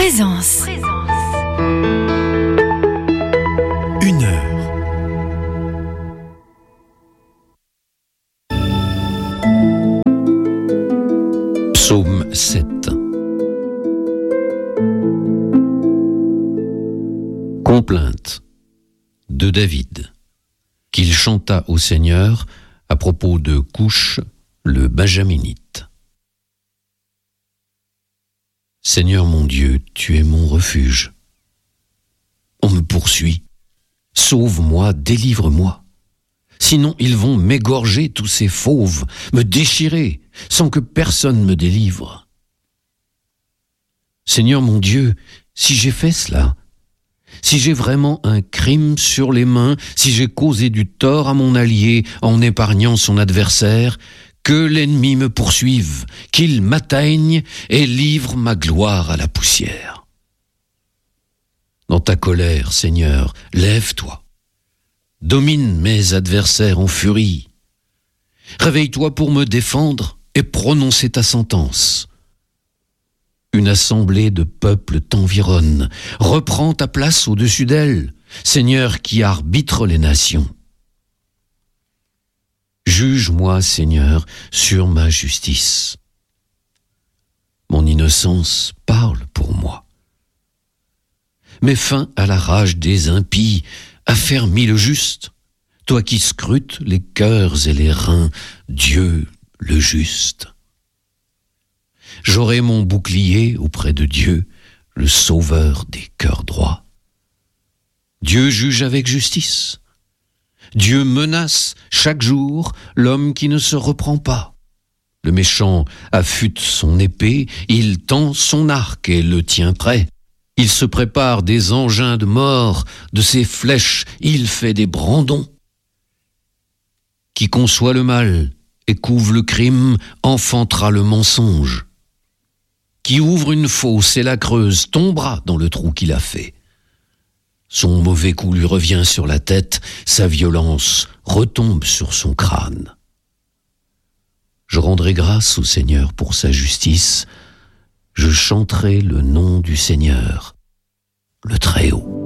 Présence. Une heure. Psaume 7. Complainte de David, qu'il chanta au Seigneur à propos de Couche, le Benjaminite. Seigneur mon Dieu, tu es mon refuge. On me poursuit. Sauve-moi, délivre-moi. Sinon ils vont m'égorger tous ces fauves, me déchirer, sans que personne me délivre. Seigneur mon Dieu, si j'ai fait cela, si j'ai vraiment un crime sur les mains, si j'ai causé du tort à mon allié en épargnant son adversaire, que l'ennemi me poursuive, qu'il m'atteigne et livre ma gloire à la poussière. Dans ta colère, Seigneur, lève-toi. Domine mes adversaires en furie. Réveille-toi pour me défendre et prononcer ta sentence. Une assemblée de peuples t'environne. Reprends ta place au-dessus d'elle, Seigneur qui arbitre les nations. Juge-moi, Seigneur, sur ma justice. Mon innocence parle pour moi. Mets fin à la rage des impies, affermis le juste, toi qui scrutes les cœurs et les reins, Dieu le juste. J'aurai mon bouclier auprès de Dieu, le sauveur des cœurs droits. Dieu juge avec justice. Dieu menace chaque jour l'homme qui ne se reprend pas. Le méchant affûte son épée, il tend son arc et le tient prêt. Il se prépare des engins de mort, de ses flèches il fait des brandons. Qui conçoit le mal et couve le crime enfantera le mensonge. Qui ouvre une fosse et la creuse tombera dans le trou qu'il a fait. Son mauvais coup lui revient sur la tête, sa violence retombe sur son crâne. Je rendrai grâce au Seigneur pour sa justice, je chanterai le nom du Seigneur, le Très-Haut.